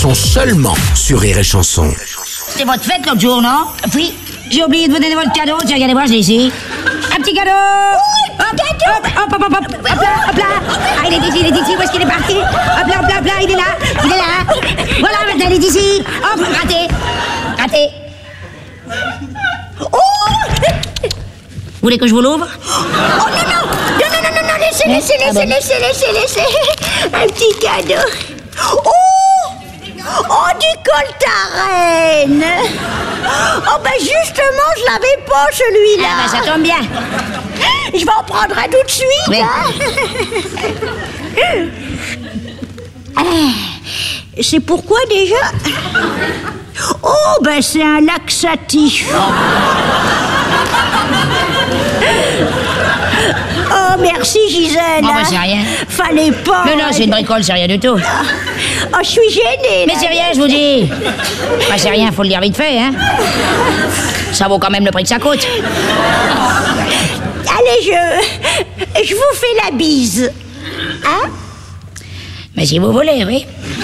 Chanson seulement sur Rire et Chanson. C'est votre fête l'autre jour, non? Oui. J'ai oublié de vous donner votre cadeau. Tiens, regardez-moi, je l'ai ici. Un petit cadeau. Hop, hop, hop, hop, hop, hop là, hop là. Ah, il est ici, où est-ce qu'il est parti? Hop là, il est là. Voilà, maintenant, il est ici. Hop, raté. Oh! Vous voulez que je vous l'ouvre? Oh non, laissez. Un petit cadeau. Oh, du Coltaren. Oh, ben justement, je l'avais pas, celui-là. Ah, ben ça tombe bien. Je vais en prendre un tout de suite. Oui. C'est pourquoi déjà? Oh, ben c'est un laxatif. Oh, merci Gisèle. Bon, ben c'est rien. Fallait pas. Non, c'est une bricole, c'est rien du tout. Oh, je suis gênée. Mais c'est rien, je vous dis. Bah, c'est rien, faut le dire vite fait, hein. Ça vaut quand même le prix que ça coûte. Allez, je vous fais la bise. Hein? Mais si vous voulez, oui.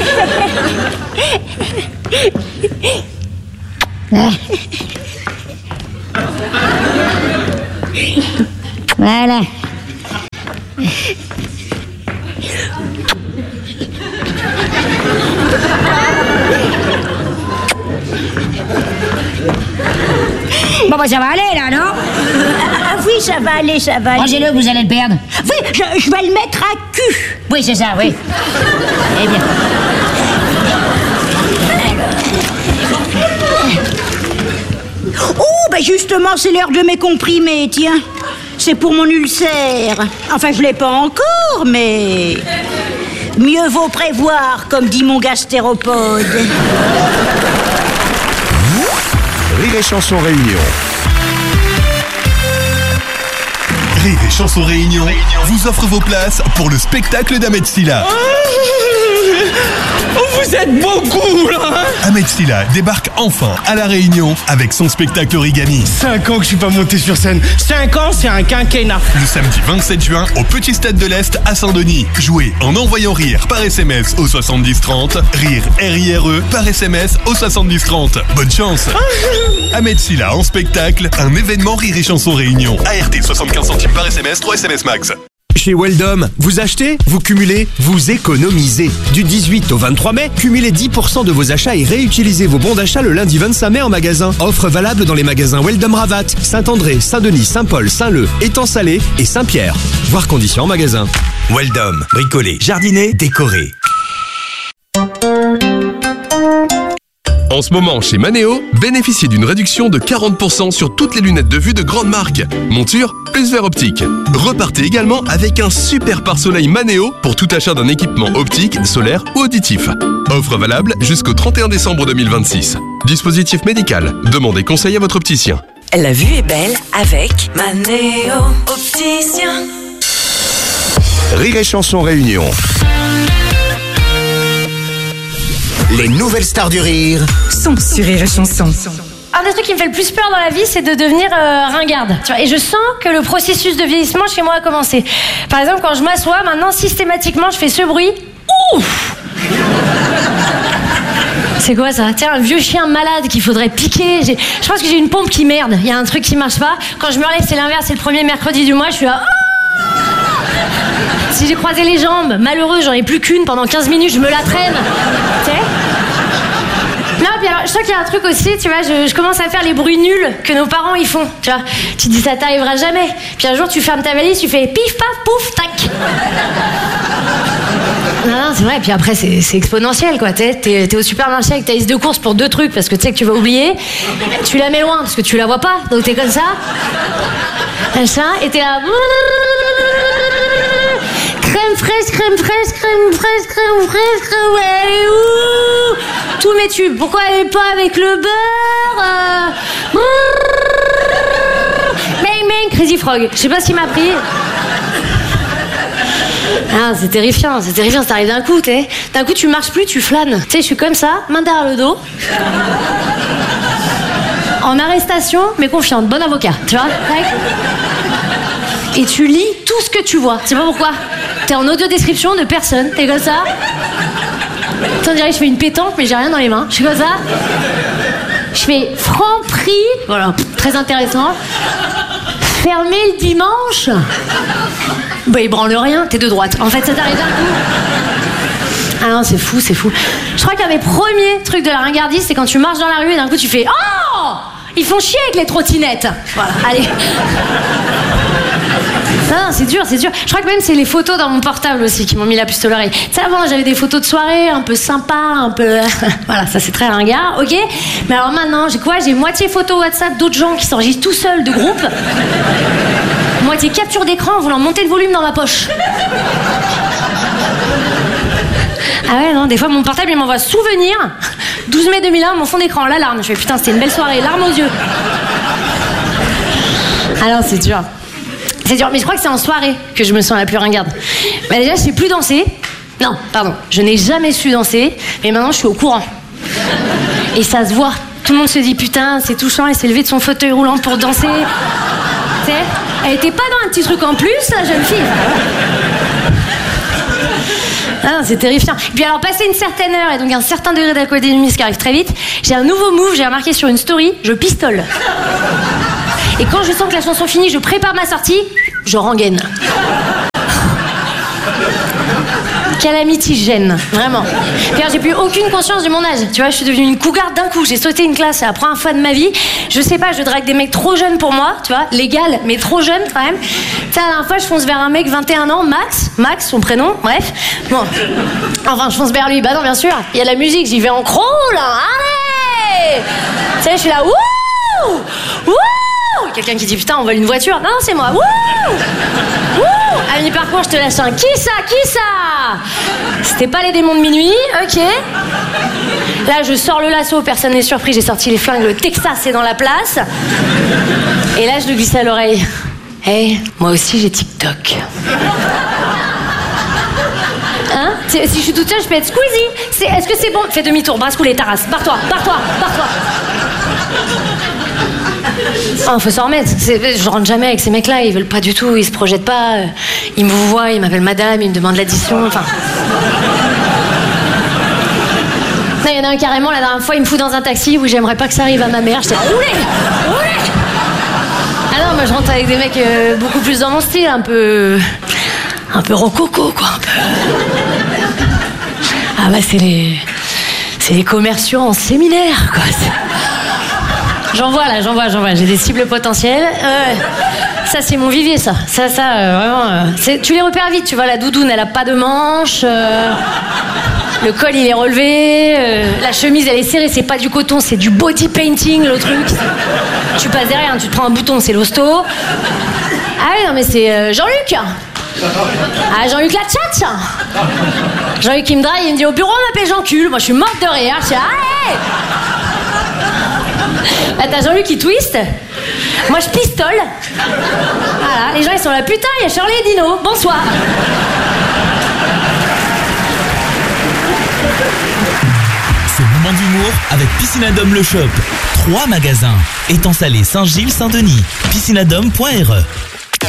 Voilà. Bon, bah ça va aller, là, non? Oui, ça va aller. Rangez-le, vous allez le perdre. Oui, je vais le mettre à cul. Oui, c'est ça, oui. Eh bien. Oh, ben justement, c'est l'heure de mes comprimés, tiens. C'est pour mon ulcère. Enfin, je l'ai pas encore, mais... mieux vaut prévoir, comme dit mon gastéropode. Rire et Chanson Réunion. Rire et Chanson Réunion vous offre vos places pour le spectacle d'Ahmed Silla. Vous êtes beaucoup, là, hein? Ahmed Silla débarque enfin à La Réunion avec son spectacle Origami. 5 ans que je suis pas monté sur scène. 5 ans, c'est un quinquennat. Le samedi 27 juin au Petit Stade de l'Est à Saint-Denis. Jouez en envoyant rire par SMS au 70 30. Rire R-I-R-E par SMS au 70 30. Bonne chance. Ahmed Silla en spectacle, un événement Rire et Chanson Réunion. ART 75 centimes par SMS, 3 SMS max. Chez Weldom, vous achetez, vous cumulez, vous économisez. Du 18 au 23 mai, cumulez 10% de vos achats et réutilisez vos bons d'achat le lundi 25 mai en magasin. Offre valable dans les magasins Weldom Ravat, Saint-André, Saint-Denis, Saint-Paul, Saint-Leu, Étang-Salé et Saint-Pierre. Voir conditions en magasin. Weldom, bricolé, jardiner, décoré. En ce moment, chez Manéo, bénéficiez d'une réduction de 40% sur toutes les lunettes de vue de grande marque. Monture plus verre optique. Repartez également avec un super pare-soleil Manéo pour tout achat d'un équipement optique, solaire ou auditif. Offre valable jusqu'au 31 décembre 2026. Dispositif médical. Demandez conseil à votre opticien. La vue est belle avec Manéo Opticien. Rire et Chanson Réunion. Les nouvelles stars du rire sont sur Rire et Chanson. Un des trucs qui me fait le plus peur dans la vie, c'est de devenir ringarde. Tu vois, et je sens que le processus de vieillissement chez moi a commencé. Par exemple, quand je m'assois, maintenant, systématiquement, je fais ce bruit. Ouf! C'est quoi ça? Tiens, un vieux chien malade qu'il faudrait piquer. Je pense que j'ai une pompe qui merde. Il y a un truc qui marche pas. Quand je me relève, c'est l'inverse. C'est le premier mercredi du mois. Je suis là. Si j'ai croisé les jambes, malheureux, j'en ai plus qu'une pendant 15 minutes, je me la traîne. Tu sais? Non, puis alors, je sens qu'il y a un truc aussi, tu vois, je commence à faire les bruits nuls que nos parents ils font, tu vois. Tu te dis, ça t'arrivera jamais. Puis un jour, tu fermes ta valise, tu fais pif, paf, pouf, tac. Non, c'est vrai, puis après, c'est exponentiel, quoi. T'es au supermarché avec ta liste de courses pour 2 trucs parce que tu sais que tu vas oublier. Tu la mets loin parce que tu la vois pas, donc t'es comme ça. Machin, et t'es là. Crème fraîche, elle est où? Tous mes tubes, pourquoi elle est pas avec le beurre? Bang, Crazy Frog, je sais pas ce qu'il m'a pris. Ah, c'est terrifiant, ça t'arrive d'un coup, t'sais. D'un coup, tu marches plus, tu flânes. Tu sais, je suis comme ça, main derrière le dos. En arrestation, mais confiante, bon avocat, tu vois. Et tu lis tout ce que tu vois. Tu sais pas pourquoi. T'es en audio description de personne, t'es comme ça. On dirait que je fais une pétanque, mais j'ai rien dans les mains. Je fais comme ça. Je fais Franprix. Voilà, très intéressant. Fermé le dimanche. Bah, il branle rien, t'es de droite. En fait, ça t'arrive d'un coup. Ah non, c'est fou, c'est fou. Je crois qu'un des premiers trucs de la ringardise, c'est quand tu marches dans la rue et d'un coup tu fais oh, ils font chier avec les trottinettes. Voilà, allez. Non, c'est dur, c'est dur. Je crois que même c'est les photos dans mon portable aussi qui m'ont mis la puce à l'oreille. Tu sais, avant, j'avais des photos de soirée un peu sympa, un peu... voilà, ça c'est très ringard, ok. Mais alors maintenant, j'ai quoi? J'ai moitié photo WhatsApp d'autres gens qui s'enregistrent tout seuls de groupe. Moitié capture d'écran en voulant monter le volume dans ma poche. Ah ouais, non, des fois mon portable il m'envoie souvenir 12 mai 2001, mon fond d'écran, l'alarme. Je fais putain, c'était une belle soirée, larmes aux yeux. Ah non, c'est dur. C'est dur, mais je crois que c'est en soirée que je me sens la plus ringarde. Bah déjà, je sais plus danser. Non, pardon, je n'ai jamais su danser, mais maintenant je suis au courant. Et ça se voit. Tout le monde se dit putain, c'est touchant, elle s'est levée de son fauteuil roulant pour danser. Tu sais, elle était pas dans un petit truc en plus, la jeune fille. Ah, c'est terrifiant. Et puis alors, passé une certaine heure et donc un certain degré d'alcoolémisme qui arrive très vite, j'ai un nouveau move, j'ai remarqué sur une story, je pistole. Et quand je sens que la chanson finit, je prépare ma sortie, je rengaine. Calamity gêne, vraiment. Car j'ai plus aucune conscience de mon âge. Tu vois, je suis devenue une cougar d'un coup. J'ai sauté une classe, c'est la première fois de ma vie. Je sais pas, je drague des mecs trop jeunes pour moi, tu vois, légal, mais trop jeunes quand même. Tu sais, la dernière fois, je fonce vers un mec 21 ans, Max, son prénom, bref. Bon, enfin, je fonce vers lui. Bah non, bien sûr, il y a de la musique, j'y vais en crawl, hein. Allez. Tu sais, je suis là, wouh, wouh. Quelqu'un qui dit putain, on vole une voiture. Non, c'est moi. Wouh, wouh. À mi-parcours, je te lâche un qui ça. C'était pas les démons de minuit, ok. Là, je sors le lasso, personne n'est surpris. J'ai sorti les flingues, le Texas est dans la place. Et là, je lui glisse à l'oreille. Hey, moi aussi j'ai TikTok. Hein? Si je suis toute seule, je peux être Squeezie. Est-ce que c'est bon? Fais demi-tour, brasse-couler, Taras. Barre-toi. Oh, faut s'en remettre. Je rentre jamais avec ces mecs-là, ils veulent pas du tout, ils se projettent pas. Ils me voient, ils m'appellent madame, ils me demandent l'addition, enfin... Non, il y en a un carrément, la dernière fois, il me fout dans un taxi où j'aimerais pas que ça arrive à ma mère. J'étais là, roulez. Ah non, moi je rentre avec des mecs beaucoup plus dans mon style, un peu rococo, quoi, un peu... Ah bah c'est les commerciaux en séminaire, quoi. J'en vois, j'ai des cibles potentielles. Ça, c'est mon vivier, ça. Vraiment... tu les repères vite, tu vois, la doudoune, elle a pas de manches. Le col, il est relevé. La chemise, elle est serrée, c'est pas du coton, c'est du body painting, le truc. Tu passes derrière, tu te prends un bouton, c'est l'hosto. Ah oui, non, mais c'est Jean-Luc. Ah, Jean-Luc la tchatch. Jean-Luc, il me drague, il me dit au bureau, on m'appelle Jean-Cul. Moi, je suis morte de rire. Je dis, allez. Là, t'as Jean-Luc qui twist. Moi, je pistole. Voilà, les gens, ils sont là. Putain, il y a Shirley et Dino. Bonsoir. Ce moment d'humour avec Piscinadome Le Shop. 3 magasins. Étang Salé, Saint-Gilles, Saint-Denis. Piscinadome.re